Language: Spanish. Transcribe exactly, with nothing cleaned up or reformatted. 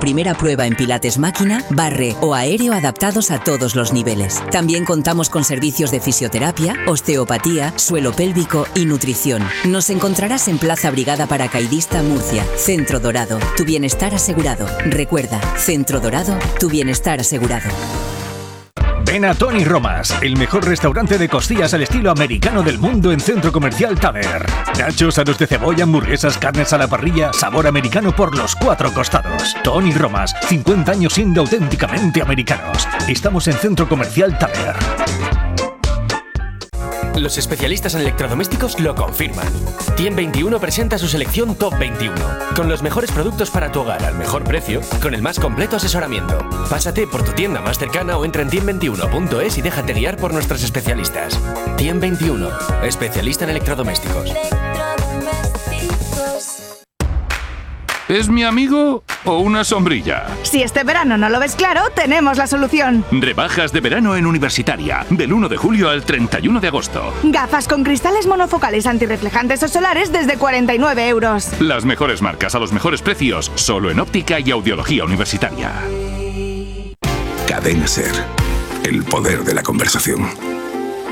primera prueba en pilates máquina, barre o aéreo adaptados a todos los niveles. También contamos con servicios de fisioterapia, osteopatía, suelo pélvico y nutrición. Nos encontrarás en Plaza Brigada Paracaidista, Murcia. Centro Dorado, tu bienestar asegurado. Recuerda, Centro Dorado, tu bienestar asegurado. Ven a Tony Romas, el mejor restaurante de costillas al estilo americano del mundo en Centro Comercial Taber. Nachos, aros de cebolla, hamburguesas, carnes a la parrilla, sabor americano por los cuatro costados. Tony Romas, cincuenta años siendo auténticamente americanos. Estamos en Centro Comercial Taber. Los especialistas en electrodomésticos lo confirman. Tiem veintiuno presenta su selección Top veintiuno, con los mejores productos para tu hogar al mejor precio, con el más completo asesoramiento. Pásate por tu tienda más cercana o entra en tiem veintiuno punto es y déjate guiar por nuestros especialistas. Tiem veintiuno, especialista en electrodomésticos. ¿Es mi amigo o una sombrilla? Si este verano no lo ves claro, tenemos la solución. Rebajas de verano en Universitaria, del uno de julio al treinta y uno de agosto. Gafas con cristales monofocales antirreflejantes o solares desde cuarenta y nueve euros. Las mejores marcas a los mejores precios, solo en óptica y audiología universitaria. Cadena Ser, el poder de la conversación.